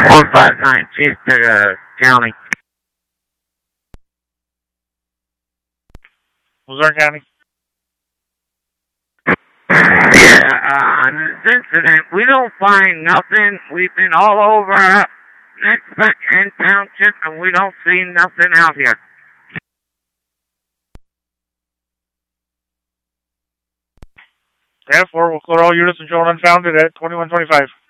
159, Chief to County. Luzerne County. Yeah, on this incident, we don't find nothing. We've been all over Nextbeck and Township, and we don't see nothing out here. Therefore, we'll clear all units and show unfounded at 2125.